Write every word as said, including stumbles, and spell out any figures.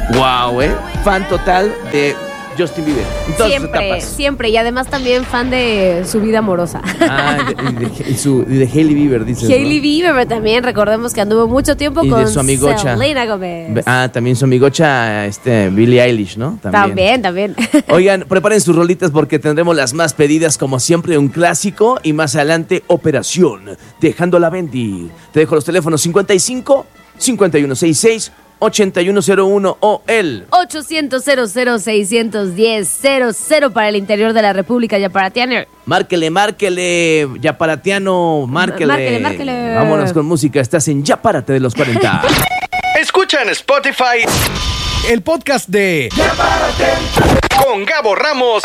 Wow, ¿eh? Fan total de Justin Bieber. En todas sus Siempre, etapas. siempre. Y además también fan de su vida amorosa. Ah, y de, y de- y su- y de Hailey Bieber, dices, ¿no? Hailey Bieber también, recordemos que anduvo mucho tiempo Y de con su amigocha. Selena Gomez. Ah, también su amigocha, este, Billie Eilish, ¿no? También, también. Oigan, preparen sus rolitas porque tendremos las más pedidas, como siempre, un clásico. Y más adelante, Operación Dejando la Bendy. Te dejo los teléfonos cincuenta y cinco, cincuenta y uno sesenta y seis, ochenta y uno cero uno o el... ochocientos cero cero seiscientos diez cero cero para el interior de la República Yaparatiana. Márquele, márquele, Yaparatiano, márquele. Márquele, márquele. Vámonos con música, estás en Ya Párate de los cuarenta. Escucha en Spotify el podcast de Ya Párate con Gabo Ramos